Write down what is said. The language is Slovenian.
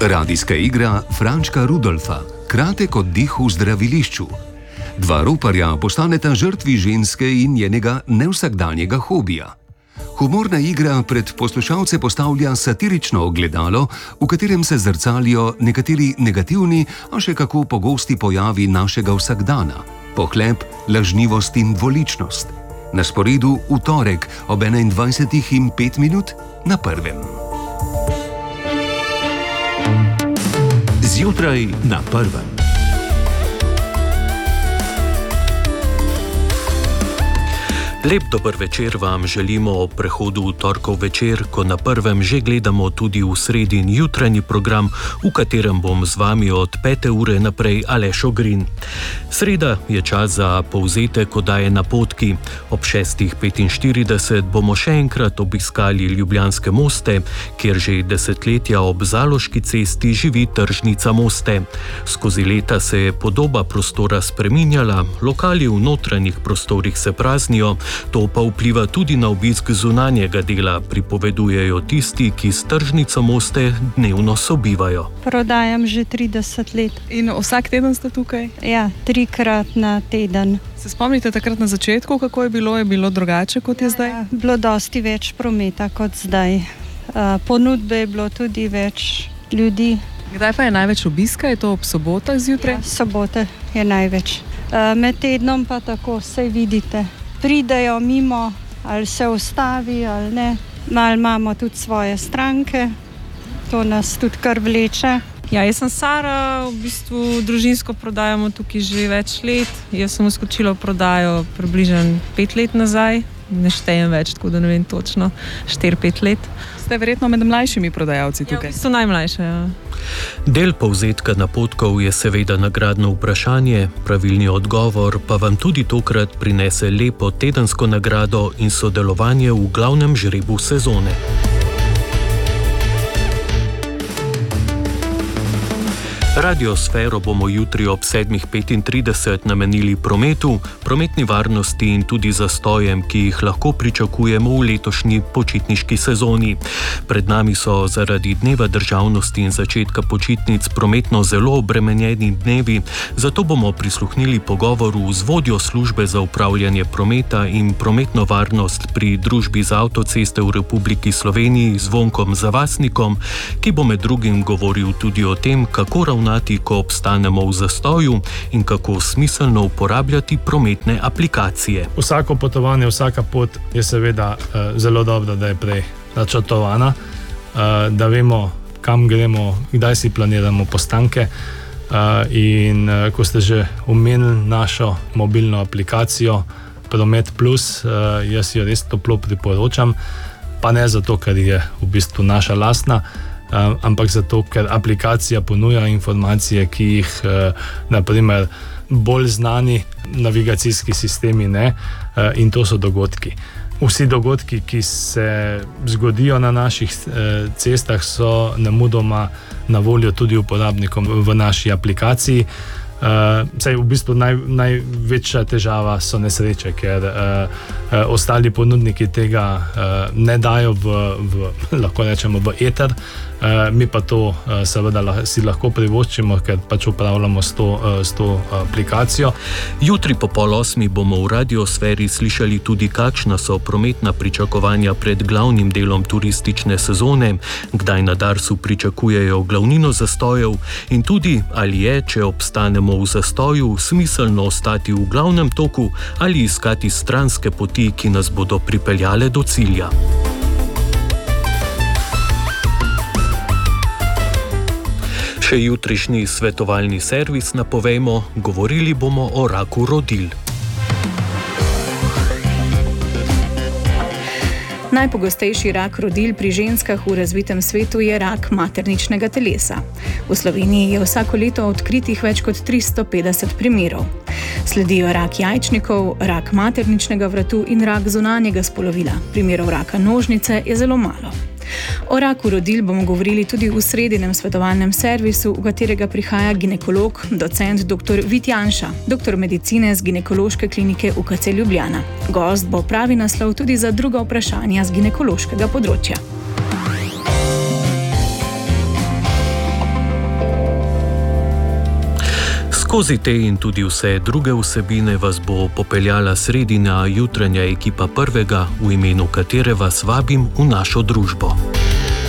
Radijska igra Frančka Rudolfa, kratek oddih v zdravilišču. Dva roparja postaneta žrtvi ženske in njenega nevsakdanjega hobija. Humorna igra pred poslušalce postavlja satirično ogledalo, v katerem se zrcalijo nekateri negativni, a še kako pogosti pojavi našega vsakdana: pohlep, lažnivost in dvoličnost. Na sporedu v torek ob 21:05 na Prvem. Zjutraj na Prvem. Lep dober večer vam želimo ob prehodu v torkov večer, ko na Prvem že gledamo tudi v sredin jutranji program, v katerem bom z vami od 5. ure naprej Aleš Ogrin. Sreda je čas za povzetek oddaje Napotki. Ob 6:45 bomo še enkrat obiskali Ljubljanske moste, kjer že desetletja ob Zaloški cesti živi tržnica Moste. Skozi leta se je podoba prostora spreminjala, lokali v notranjih prostorih se praznijo. To pa vpliva tudi na obisk zunanjega dela, pripovedujejo tisti, ki s tržnico Moste dnevno sobivajo. Prodajam že 30 let. In vsak teden ste tukaj? Ja, 3-krat na teden. Se spomnite takrat na začetku, kako je bilo? Je bilo drugače, kot je zdaj? Ja, bilo dosti več prometa kot zdaj. Ponudbe je bilo tudi več ljudi. Kdaj pa je največ obiska? Je to ob sobotah zjutraj? Ja, sobote je največ. Med tednom pa tako, saj vidite. Pridejo mimo, ali se ustavi, ali ne. Malo imamo tudi svoje stranke, to nas tudi kar vleče. Ja, jaz sem Sara, v bistvu družinsko prodajamo tukaj že več let. Jaz sem vskočila v prodajo približno 5 let nazaj, ne štejem več, tako da ne vem točno, 4-5 let. Ste verjetno med mlajšimi prodajalci tukaj? Ja, v bistvu najmlajše, ja. Del povzetka napotkov je seveda nagradno vprašanje, pravilni odgovor pa vam tudi tokrat prinese lepo tedensko nagrado in sodelovanje v glavnem žrebu sezone. Radiosfero bomo jutri ob 7:35 namenili prometu, prometni varnosti in tudi zastojem, ki jih lahko pričakujemo v letošnji počitniški sezoni. Pred nami so zaradi dneva državnosti in začetka počitnic prometno zelo obremenjeni dnevi, zato bomo prisluhnili pogovoru z vodjo službe za upravljanje prometa in prometno varnost pri družbi za avtoceste v Republiki Sloveniji Zvonkom Zavasnikom, ki bo med drugim govoril tudi o tem, kako ravnati, ko obstanemo v zastoju in kako smiselno uporabljati prometne aplikacije. Vsako potovanje, vsaka pot je seveda zelo dobro, da je prej načrtovana, da vemo, kam gremo, kdaj si planiramo postanke. In ko ste že omenili našo mobilno aplikacijo Promet Plus, jaz jo res toplo priporočam, pa ne zato, ker je v bistvu naša lastna, ampak zato, ker aplikacija ponuja informacije, ki jih naprimer bolj znani navigacijski sistemi ne, in to so dogodki. Vsi dogodki, ki se zgodijo na naših cestah, so nemudoma na voljo tudi uporabnikom v naši aplikaciji. Saj v bistvu največja težava so nesreče, ker ostali ponudniki tega ne dajo lahko rečemo v eter, mi pa to seveda si lahko privoščimo, ker pač upravljamo s to aplikacijo. Jutri po 7:30 bomo v Radiosferi slišali tudi, kakšna so prometna pričakovanja pred glavnim delom turistične sezone, kdaj na Darsu pričakujejo glavnino zastojev in tudi, ali je, če obstanemo v zastoju, smiselno ostati v glavnem toku ali iskati stranske poti, ki nas bodo pripeljale do cilja. Še jutrišnji svetovalni servis napovejmo, govorili bomo o raku rodil. Najpogostejši rak rodil pri ženskah v razvitem svetu je rak materničnega telesa. V Sloveniji je vsako leto odkritih več kot 350 primerov. Sledijo rak jajčnikov, rak materničnega vratu in rak zunanjega spolovila. Primerov raka nožnice je zelo malo. O raku rodil bomo govorili tudi v sredinem svetovalnem servisu, v katerega prihaja ginekolog, docent dr. Vit Janša, doktor medicine z ginekološke klinike UKC Ljubljana. Gost bo pravi naslov tudi za druga vprašanja z ginekološkega področja. Skozi te in tudi vse druge vsebine vas bo popeljala sredina jutranja ekipa Prvega, v imenu katere vas vabim v našo družbo.